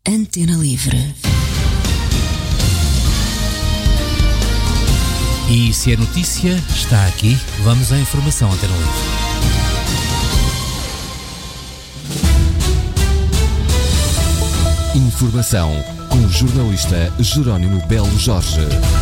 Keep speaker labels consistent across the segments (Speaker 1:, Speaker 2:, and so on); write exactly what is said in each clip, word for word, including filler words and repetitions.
Speaker 1: Antena Livre.
Speaker 2: E se é notícia, está aqui. Vamos à informação, Antena Livre.
Speaker 3: Informação com o jornalista Jerónimo Belo Jorge.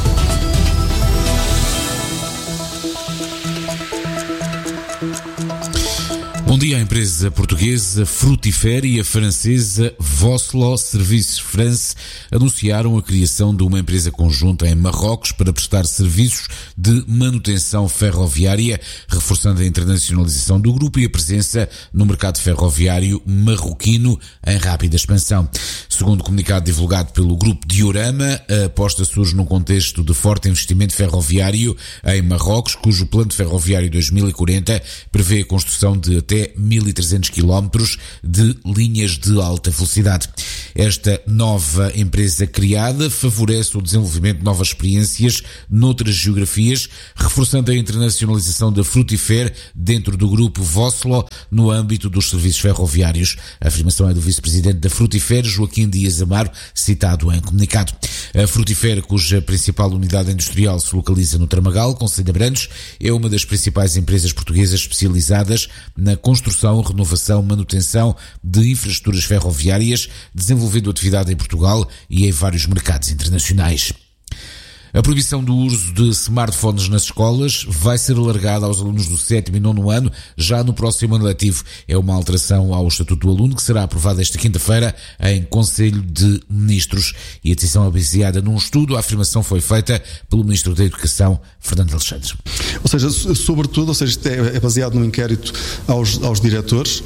Speaker 4: Bom dia. A empresa portuguesa Frutifère e a francesa Voslo Services France anunciaram a criação de uma empresa conjunta em Marrocos para prestar serviços de manutenção ferroviária, reforçando a internacionalização do grupo e a presença no mercado ferroviário marroquino em rápida expansão. Segundo o comunicado divulgado pelo grupo Diorama, a aposta surge num contexto de forte investimento ferroviário em Marrocos, cujo plano ferroviário dois mil e quarenta prevê a construção de até mil e trezentos quilómetros de linhas de alta velocidade. Esta nova empresa criada favorece o desenvolvimento de novas experiências noutras geografias, reforçando a internacionalização da Frutifère dentro do grupo Voslo no âmbito dos serviços ferroviários. A afirmação é do vice-presidente da Frutifère, Joaquim Dias Amaro, citado em comunicado. A Frutifère, cuja principal unidade industrial se localiza no Tramagal, concelho de Abrantes, é uma das principais empresas portuguesas especializadas na construção, renovação, manutenção de infraestruturas ferroviárias, desenvolvendo atividade em Portugal e em vários mercados internacionais. A proibição do uso de smartphones nas escolas vai ser alargada aos alunos do sétimo e nono ano já no próximo ano letivo. É uma alteração ao Estatuto do Aluno que será aprovada esta quinta-feira em Conselho de Ministros. E a decisão é baseada num estudo. A afirmação foi feita pelo Ministro da Educação, Fernando Alexandre.
Speaker 5: Ou seja, sobretudo, ou seja, isto é baseado num inquérito aos, aos diretores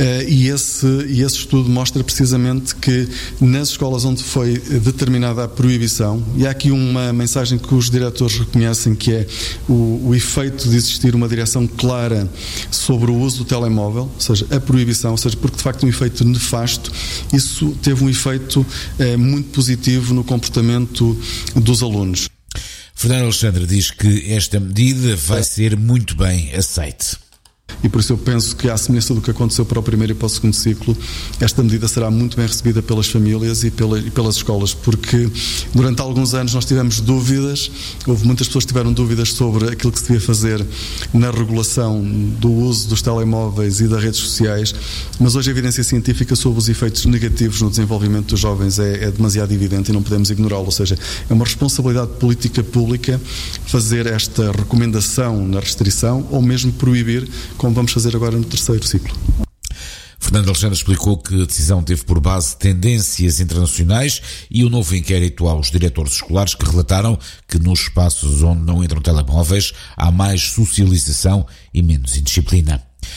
Speaker 5: e esse, e esse estudo mostra precisamente que nas escolas onde foi determinada a proibição, e há aqui uma mensagem que os diretores reconhecem, que é o, o efeito de existir uma direção clara sobre o uso do telemóvel, ou seja, a proibição, ou seja, porque de facto um efeito nefasto, isso teve um efeito eh, muito positivo no comportamento dos alunos.
Speaker 4: Fernando Alexandre diz que esta medida vai ser muito bem aceite.
Speaker 5: E por isso eu penso que, à semelhança do que aconteceu para o primeiro e para o segundo ciclo, esta medida será muito bem recebida pelas famílias e, pela, e pelas escolas, porque durante alguns anos nós tivemos dúvidas, houve muitas pessoas que tiveram dúvidas sobre aquilo que se devia fazer na regulação do uso dos telemóveis e das redes sociais, mas hoje a evidência científica sobre os efeitos negativos no desenvolvimento dos jovens é, é demasiado evidente e não podemos ignorá-lo, ou seja, é uma responsabilidade política pública fazer esta recomendação na restrição ou mesmo proibir, como vamos fazer agora no terceiro ciclo.
Speaker 4: Fernando Alexandre explicou que a decisão teve por base tendências internacionais e o novo inquérito aos diretores escolares que relataram que nos espaços onde não entram telemóveis há mais socialização e menos indisciplina.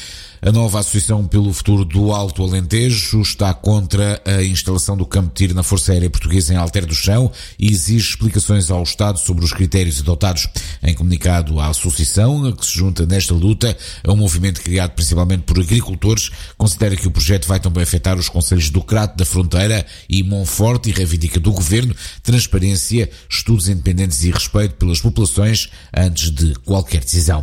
Speaker 4: A nova Associação pelo Futuro do Alto Alentejo está contra a instalação do campo de tiro na Força Aérea Portuguesa em Alter do Chão e exige explicações ao Estado sobre os critérios adotados. Em comunicado, a Associação, que se junta nesta luta a um movimento criado principalmente por agricultores, considera que o projeto vai também afetar os concelhos do Crato da Fronteira e Monforte e reivindica do Governo transparência, estudos independentes e respeito pelas populações antes de qualquer decisão.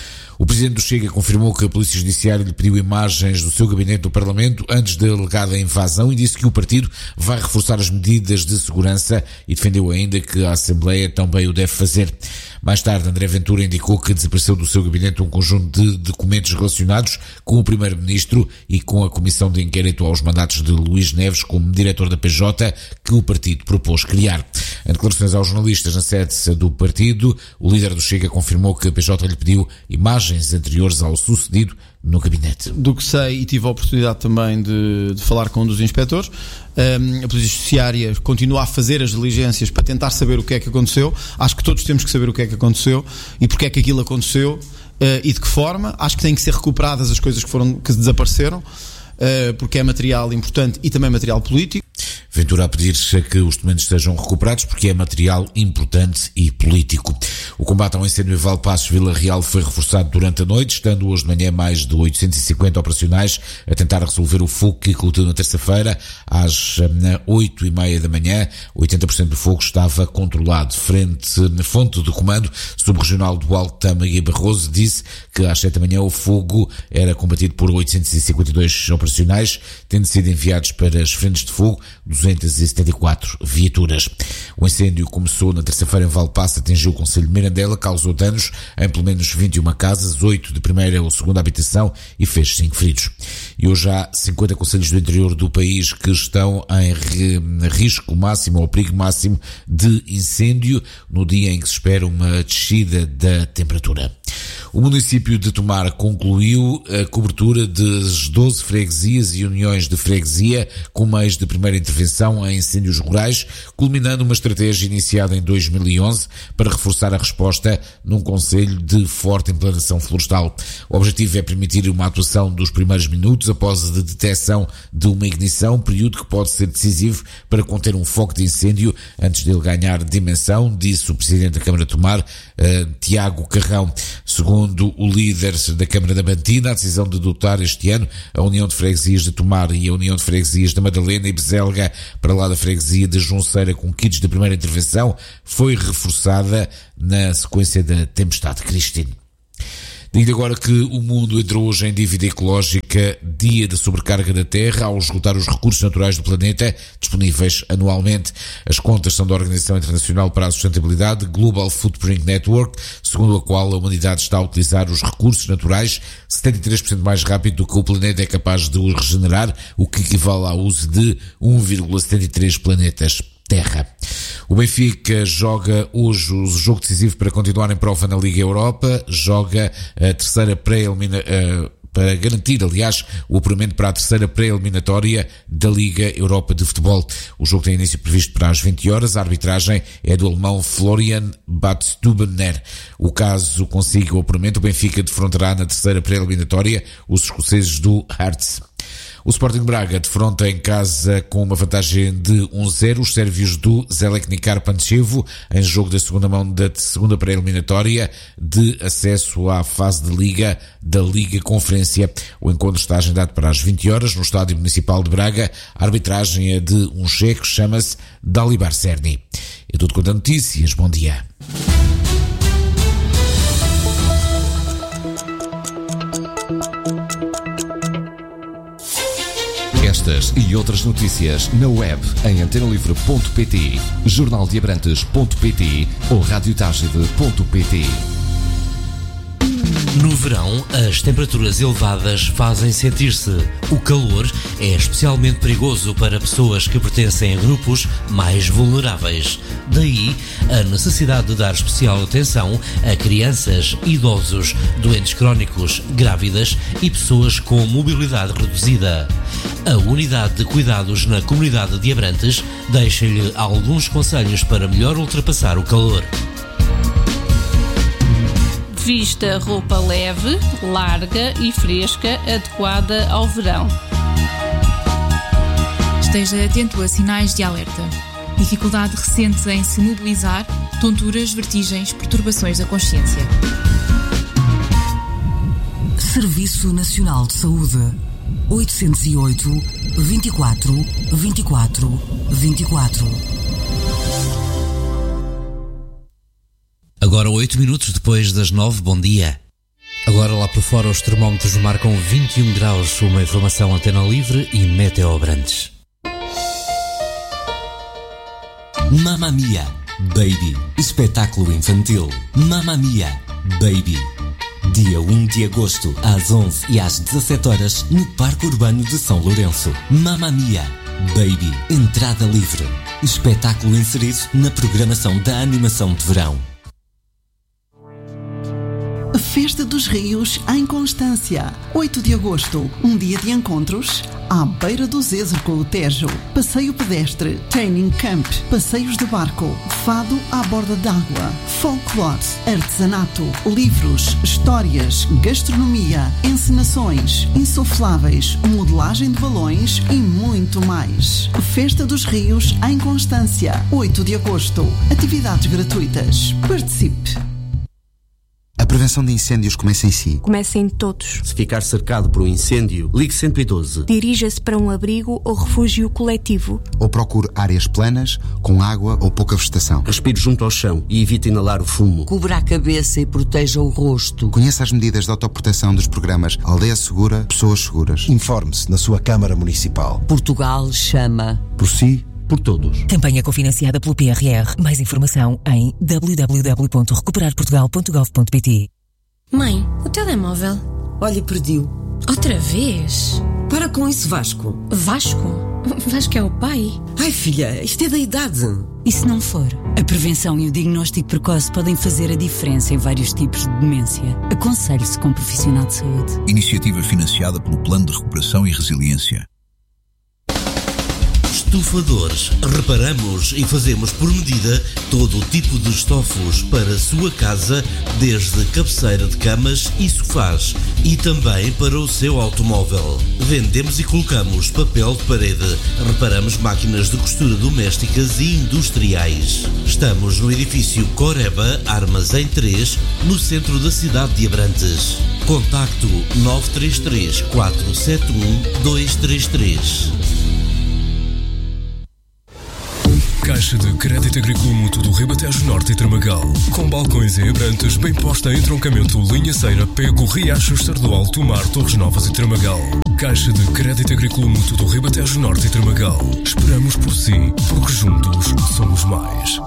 Speaker 4: O Presidente do Chega confirmou que a Polícia Judiciária lhe pediu imagens do seu gabinete do Parlamento antes da alegada invasão e disse que o partido vai reforçar as medidas de segurança e defendeu ainda que a Assembleia também o deve fazer. Mais tarde, André Ventura indicou que desapareceu do seu gabinete um conjunto de documentos relacionados com o Primeiro-Ministro e com a Comissão de Inquérito aos mandatos de Luís Neves como diretor da P J, que o partido propôs criar. Em declarações aos jornalistas na sede do partido, o líder do Chega confirmou que a P J lhe pediu imagens anteriores ao sucedido no gabinete.
Speaker 6: Do que sei, e tive a oportunidade também de, de falar com um dos inspectores, um, a Polícia Judiciária continua a fazer as diligências para tentar saber o que é que aconteceu. Acho que todos temos que saber o que é que aconteceu e porque é que aquilo aconteceu uh, e de que forma. Acho que têm que ser recuperadas as coisas que, foram, que desapareceram, uh, porque é material importante e também material político.
Speaker 4: Ventura a pedir-se que os documentos sejam recuperados porque é material importante e político. O combate ao incêndio em Valpaços, Vila Real, foi reforçado durante a noite, estando hoje de manhã mais de oitocentos e cinquenta operacionais a tentar resolver o fogo que eclodiu na terça-feira às oito e meia da manhã. oitenta por cento do fogo estava controlado. Frente, fonte do comando subregional do Alto Tâmega e Barroso disse que às sete da manhã o fogo era combatido por oitocentos e cinquenta e dois operacionais, tendo sido enviados para as frentes de fogo duzentos duzentas e setenta e quatro viaturas. O incêndio começou na terça-feira em Valpasso, atingiu o concelho de Mirandela, causou danos em pelo menos vinte e uma casas, oito de primeira ou segunda habitação e fez cinco feridos. E hoje há cinquenta concelhos do interior do país que estão em risco máximo ou perigo máximo de incêndio no dia em que se espera uma descida da temperatura. O município de Tomar concluiu a cobertura das doze freguesias e uniões de freguesia com meios de primeira intervenção em incêndios rurais, culminando uma estratégia iniciada em dois mil e onze para reforçar a resposta num concelho de forte implantação florestal. O objetivo é permitir uma atuação dos primeiros minutos após a detecção de uma ignição, período que pode ser decisivo para conter um foco de incêndio antes dele ganhar dimensão, disse o Presidente da Câmara de Tomar, uh, Tiago Carrão. Segundo o líder da Câmara da Bantina, a decisão de dotar este ano a União de Freguesias de Tomar e a União de Freguesias da Madalena e Bezelga para lá da freguesia de Junceira com kits de primeira intervenção foi reforçada na sequência da tempestade Christine. Digo agora que o mundo entrou hoje em dívida ecológica, dia da sobrecarga da Terra, ao esgotar os recursos naturais do planeta disponíveis anualmente. As contas são da Organização Internacional para a Sustentabilidade, Global Footprint Network, segundo a qual a humanidade está a utilizar os recursos naturais setenta e três por cento mais rápido do que o planeta é capaz de os regenerar, o que equivale ao uso de um vírgula setenta e três planetas Terra. O Benfica joga hoje o jogo decisivo para continuar em prova na Liga Europa, joga a terceira pré-eliminatória, para garantir, aliás, o apuramento para a terceira pré-eliminatória da Liga Europa de Futebol. O jogo tem início previsto para as vinte horas, a arbitragem é do alemão Florian Badstubener. O caso consiga o apuramento, o Benfica defrontará na terceira pré-eliminatória os escoceses do Hearts. O Sporting Braga defronta em casa com uma vantagem de um zero os sérvios do Zeleknikar Pančevo em jogo da segunda mão da segunda pré-eliminatória de acesso à fase de Liga da Liga Conferência. O encontro está agendado para as vinte horas no Estádio Municipal de Braga. A arbitragem é de um checo, chama-se Dalibor Cerny. É tudo quanto a notícias. Bom dia.
Speaker 3: Estas e outras notícias na web em antena livre ponto pt, jornal de abrantes ponto pt ou rádio tagide ponto pt.
Speaker 2: No verão, as temperaturas elevadas fazem sentir-se. O calor é especialmente perigoso para pessoas que pertencem a grupos mais vulneráveis. Daí, a necessidade de dar especial atenção a crianças, idosos, doentes crónicos, grávidas e pessoas com mobilidade reduzida. A Unidade de Cuidados na Comunidade de Abrantes deixa-lhe alguns conselhos para melhor ultrapassar o calor.
Speaker 1: Vista roupa leve, larga e fresca, adequada ao verão.
Speaker 7: Esteja atento a sinais de alerta. Dificuldade recente em se mobilizar, tonturas, vertigens, perturbações da consciência.
Speaker 8: Serviço Nacional de Saúde. oitocentos e oito, vinte e quatro, vinte e quatro, vinte e quatro.
Speaker 2: Agora oito minutos depois das nove, bom dia. Agora lá por fora os termómetros marcam vinte e um graus, uma informação Antena Livre e Meteo Abrantes.
Speaker 9: Mamma Mia, Baby, espetáculo infantil. Mamma Mia, Baby. Dia um de agosto, às onze e às dezassete horas, no Parque Urbano de São Lourenço. Mamma Mia, Baby, entrada livre. Espetáculo inserido na programação da animação de verão.
Speaker 10: Festa dos Rios em Constância, oito de agosto, um dia de encontros à beira do Zezer com o Tejo, passeio pedestre, training camp, passeios de barco, fado à borda d'água, folclore, artesanato, livros, histórias, gastronomia, encenações, insufláveis, modelagem de balões e muito mais. Festa dos Rios em Constância, oito de agosto, atividades gratuitas. Participe!
Speaker 11: A prevenção de incêndios começa em si.
Speaker 12: Começa em todos.
Speaker 13: Se ficar cercado por um incêndio, ligue cento e doze.
Speaker 12: Dirija-se para um abrigo ou refúgio coletivo.
Speaker 11: Ou procure áreas planas, com água ou pouca vegetação.
Speaker 13: Respire junto ao chão e evite inalar o fumo.
Speaker 14: Cubra a cabeça e proteja o rosto.
Speaker 11: Conheça as medidas de autoproteção dos programas Aldeia Segura, Pessoas Seguras.
Speaker 15: Informe-se na sua Câmara Municipal.
Speaker 14: Portugal chama.
Speaker 15: Por si
Speaker 13: por todos.
Speaker 15: Campanha cofinanciada pelo P R R. Mais informação em w w w ponto recuperar portugal ponto gov ponto p t.
Speaker 16: Mãe, o telemóvel.
Speaker 14: Olha, perdi-o.
Speaker 16: Outra vez?
Speaker 14: Para com isso, Vasco.
Speaker 16: Vasco? Vasco é o pai?
Speaker 14: Ai, filha, isto é da idade.
Speaker 17: E se não for? A prevenção e o diagnóstico precoce podem fazer a diferença em vários tipos de demência. Aconselhe-se com um profissional de saúde.
Speaker 18: Iniciativa financiada pelo Plano de Recuperação e Resiliência.
Speaker 2: Estufadores. Reparamos e fazemos por medida todo o tipo de estofos para a sua casa, desde cabeceira de camas e sofás, e também para o seu automóvel. Vendemos e colocamos papel de parede. Reparamos máquinas de costura domésticas e industriais. Estamos no edifício Coreba, Armazém três, no centro da cidade de Abrantes. Contacto nove três três, quatro sete um, dois três três.
Speaker 19: Caixa de Crédito Agrícola Mútuo do Ribatejo Norte e Tramagal. Com balcões em Abrantes, bem posta em entroncamento Linha Ceira, Pego, Riachos, Sardual, Tomar, Torres Novas e Tramagal. Caixa de Crédito Agrícola Mútuo do Ribatejo Norte e Tramagal. Esperamos por si, porque juntos somos mais.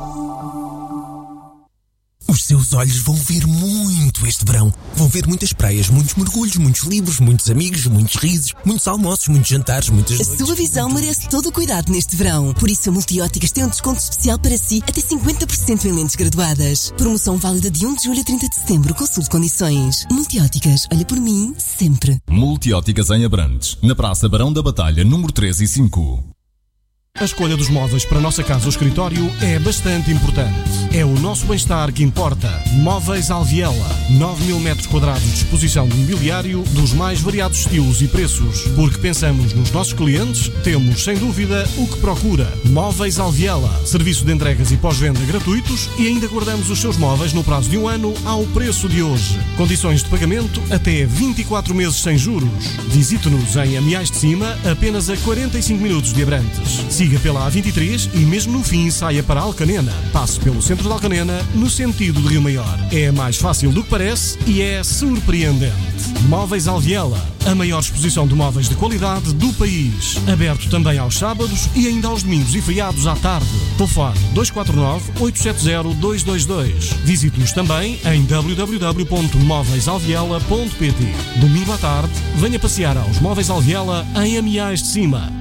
Speaker 20: Os seus olhos vão ver muito este verão. Vão ver muitas praias, muitos mergulhos, muitos livros, muitos amigos, muitos risos, muitos almoços, muitos jantares, muitas noites.
Speaker 21: A sua visão merece todo o cuidado neste verão. Por isso a Multióticas tem um desconto especial para si, até cinquenta por cento em lentes graduadas. Promoção válida de um de julho a trinta de setembro. Consulte condições. Multióticas, olha por mim, sempre.
Speaker 22: Multióticas em Abrantes, na Praça Barão da Batalha, número três e cinco.
Speaker 23: A escolha dos móveis para a nossa casa ou escritório é bastante importante. É o nosso bem-estar que importa. Móveis Alviela. nove mil metros quadrados de exposição de mobiliário dos mais variados estilos e preços. Porque pensamos nos nossos clientes, temos, sem dúvida, o que procura. Móveis Alviela. Serviço de entregas e pós-venda gratuitos e ainda guardamos os seus móveis no prazo de um ano ao preço de hoje. Condições de pagamento até vinte e quatro meses sem juros. Visite-nos em Amiais de Cima, apenas a quarenta e cinco minutos de Abrantes. Siga pela A vinte e três e mesmo no fim saia para Alcanena. Passe pelo centro de Alcanena, no sentido de Rio Maior. É mais fácil do que parece e é surpreendente. Móveis Alviela, a maior exposição de móveis de qualidade do país. Aberto também aos sábados e ainda aos domingos e feriados à tarde. Telefone dois quatro nove, oito sete zero, dois dois dois. Visite-nos também em w w w ponto móveis alviela ponto p t. Domingo à tarde, venha passear aos Móveis Alviela em Amiais de Cima.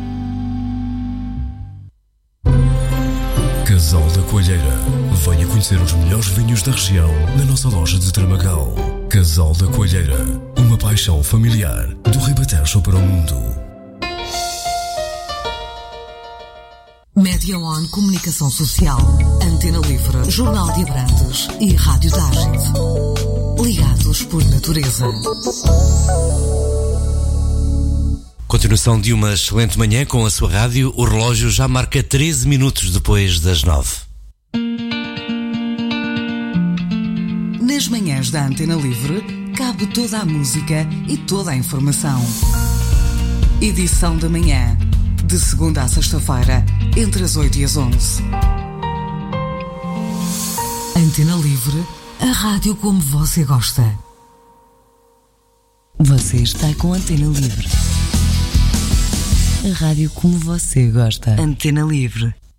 Speaker 19: Casal da Coalheira. Venha conhecer os melhores vinhos da região na nossa loja de Tramagal. Casal da Coalheira. Uma paixão familiar do Ribatejo para o mundo.
Speaker 8: Média On Comunicação Social, Antena Livre, Jornal de Abrantes e Rádio Tágide. Ligados por natureza.
Speaker 2: Continuação de uma excelente manhã com a sua rádio. O relógio já marca treze minutos depois das nove.
Speaker 8: Nas manhãs da Antena Livre, cabe toda a música e toda a informação. Edição da manhã, de segunda a sexta-feira, entre as oito e as onze. Antena Livre, a rádio como você gosta.
Speaker 24: Você está com Antena Livre. A rádio como você gosta.
Speaker 8: Antena Livre.